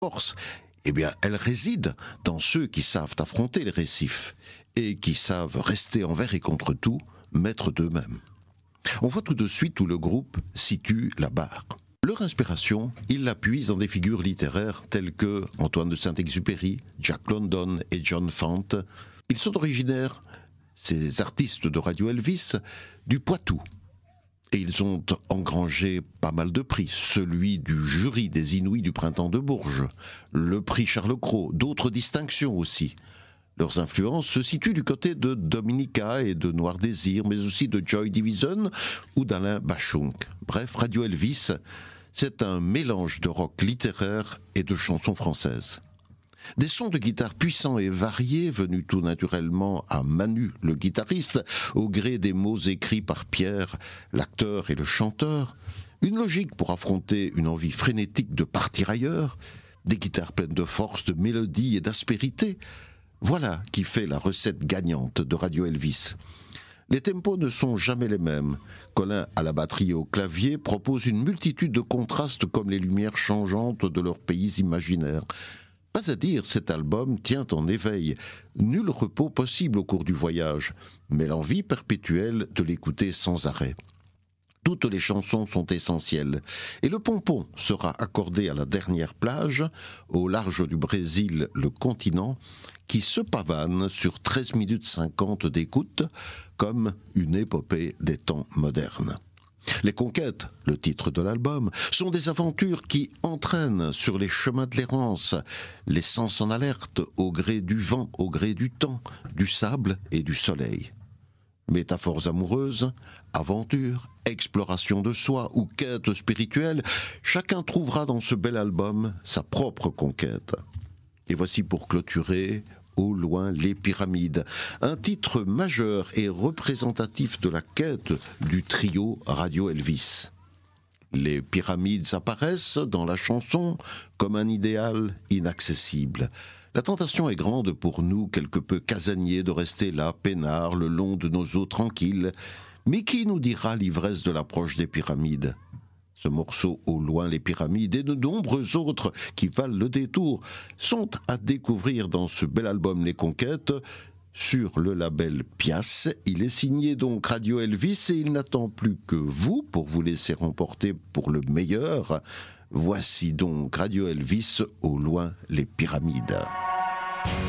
force, eh bien, elle réside dans ceux qui savent affronter les récifs et qui savent rester envers et contre tout maîtres d'eux-mêmes. On voit tout de suite où le groupe situe la barre. Leur inspiration, ils la puisent dans des figures littéraires telles que Antoine de Saint-Exupéry, Jack London et John Fante. Ils sont originaires, ces artistes de Radio Elvis, du Poitou. Et ils ont engrangé pas mal de prix, celui du jury des Inouïs du Printemps de Bourges, le prix Charles Cros, d'autres distinctions aussi. Leurs influences se situent du côté de Dominica et de Noir Désir, mais aussi de Joy Division ou d'Alain Bachung. Bref, Radio Elvis, c'est un mélange de rock littéraire et de chansons françaises. Des sons de guitare puissants et variés, venus tout naturellement à Manu, le guitariste, au gré des mots écrits par Pierre, l'acteur et le chanteur, une logique pour affronter une envie frénétique de partir ailleurs, des guitares pleines de force, de mélodie et d'aspérité. Voilà qui fait la recette gagnante de Radio Elvis. Les tempos ne sont jamais les mêmes. Colin, à la batterie et au clavier, propose une multitude de contrastes comme les lumières changeantes de leurs pays imaginaires. Pas à dire, cet album tient en éveil. Nul repos possible au cours du voyage, mais l'envie perpétuelle de l'écouter sans arrêt. Toutes les chansons sont essentielles, et le pompon sera accordé à la dernière plage, au large du Brésil, le continent, qui se pavane sur 13 minutes 50 d'écoute, comme une épopée des temps modernes. Les conquêtes, le titre de l'album, sont des aventures qui entraînent sur les chemins de l'errance, les sens en alerte au gré du vent, au gré du temps, du sable et du soleil. Métaphores amoureuses, aventures, exploration de soi ou quête spirituelle, chacun trouvera dans ce bel album sa propre conquête. Et voici pour clôturer Au loin les pyramides, un titre majeur et représentatif de la quête du trio Radio Elvis. Les pyramides apparaissent dans la chanson comme un idéal inaccessible. La tentation est grande pour nous, quelque peu casaniers, de rester là, peinards, le long de nos eaux tranquilles. Mais qui nous dira l'ivresse de l'approche des pyramides ? Ce morceau Au loin les pyramides et de nombreux autres qui valent le détour sont à découvrir dans ce bel album Les Conquêtes sur le label Pias. Il est signé donc Radio Elvis et il n'attend plus que vous pour vous laisser remporter pour le meilleur. Voici donc Radio Elvis Au loin les pyramides.